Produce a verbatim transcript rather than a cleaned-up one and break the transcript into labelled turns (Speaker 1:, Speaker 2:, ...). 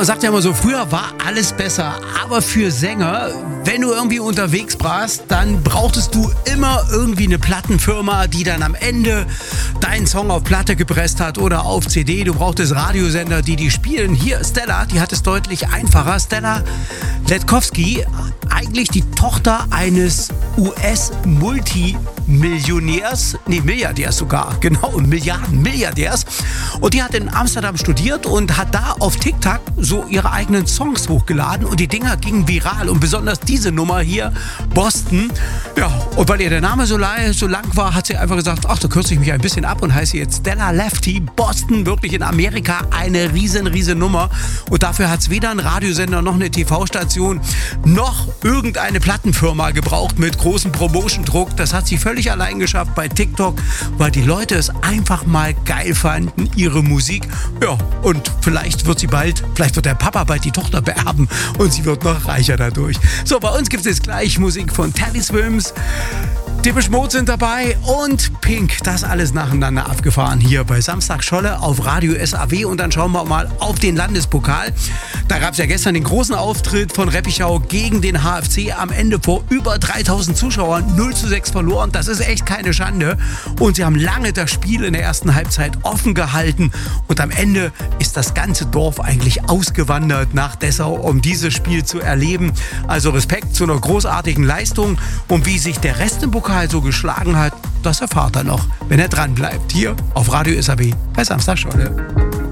Speaker 1: sagt ja immer so, früher war alles besser, aber für Sänger, wenn du irgendwie unterwegs warst, dann brauchtest du immer irgendwie eine Plattenfirma, die dann am Ende deinen Song auf Platte gepresst hat oder auf C D. Du brauchtest Radiosender, die die spielen. Hier, Stella, die hat es deutlich einfacher. Stella Ledkowski, eigentlich die Tochter eines U S-Multimillionärs, nee, Milliardärs sogar, genau, Milliarden-Milliardärs. Und die hat in Amsterdam studiert und hat da auf TikTok so ihre eigenen Songs hochgeladen und die Dinger gingen viral und besonders diese Nummer hier, Boston. Ja, und weil ihr der Name so, lang, so lang war, hat sie einfach gesagt, ach, da kürze ich mich ein bisschen ab und heiße jetzt Stella Lefty. Boston, wirklich in Amerika eine riesen, riesen Nummer. Und dafür hat es weder ein Radiosender noch eine T V-Station noch irgendeine Plattenfirma gebraucht mit großem Promotion-Druck. Das hat sie völlig allein geschafft bei TikTok, weil die Leute es einfach mal geil fanden, ihre Musik. Ja, und vielleicht wird sie bald, vielleicht wird der Papa bald die Tochter beerben und sie wird noch reicher dadurch. So, bei uns gibt es jetzt gleich Musik von Teddy Swims. Depeche Mode sind dabei und Pink. Das alles nacheinander abgefahren hier bei Samstag Scholle auf Radio S A W. Und dann schauen wir mal auf den Landespokal. Da gab es ja gestern den großen Auftritt von Reppichau gegen den H F C. Am Ende vor über dreitausend Zuschauern null zu sechs verloren. Das ist echt keine Schande. Und sie haben lange das Spiel in der ersten Halbzeit offen gehalten. Und am Ende ist das ganze Dorf eigentlich ausgewandert nach Dessau, um dieses Spiel zu erleben. Also Respekt zu einer großartigen Leistung. Und wie sich der Rest im Pokal so geschlagen hat, das erfahrt er noch, wenn er dran bleibt. Hier auf Radio S A W bei Samstag Scholle.